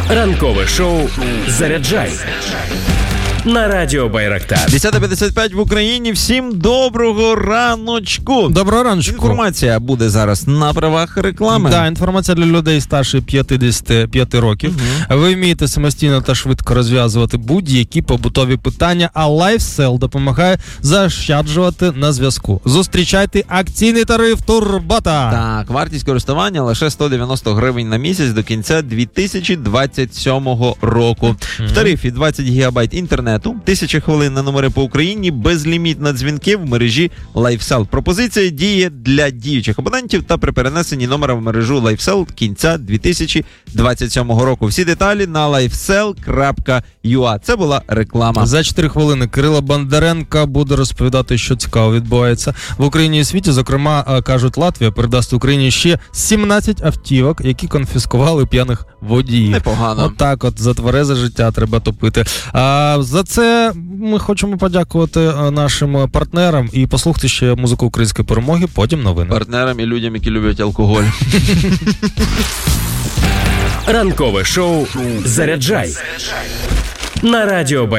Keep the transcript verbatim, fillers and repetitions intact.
Ранкове шоу «Заряджай» на радіо Байрактар. десята п'ятдесят п'ять в Україні. Всім доброго раночку. Доброго раночку. Інформація буде зараз на правах реклами. Да, інформація для людей старше п'ятдесят п'ять років. Угу. Ви вмієте самостійно та швидко розв'язувати будь-які побутові питання, а LifeSell допомагає заощаджувати на зв'язку. Зустрічайте акційний тариф Турбота. Так, вартість користування лише сто дев'яносто гривень на місяць до кінця дві тисячі двадцять сьомого року. Угу. В тарифі двадцять гігабайт інтернету, тисяча хвилин на номери по Україні, безліміт на дзвінки в мережі LifeSell. Пропозиція діє для діючих абонентів та при перенесенні номера в мережу LifeSell кінця дві тисячі двадцять сьомого року. Всі деталі на лайфсел крапка ю а. Це була реклама. За чотири хвилини Кирило Бондаренко буде розповідати, що цікаво відбувається в Україні і світі. Зокрема, кажуть, Латвія передасть Україні ще сімнадцять автівок, які конфіскували п'яних водіїв. Непогано. От так от, за тверезе життя треба топити. А за це ми хочемо подякувати нашим партнерам і послухати ще музику української перемоги, потім новини. Партнерам і людям, які люблять алкоголь. Ранкове шоу «Заряджай» на радіо Байрактар.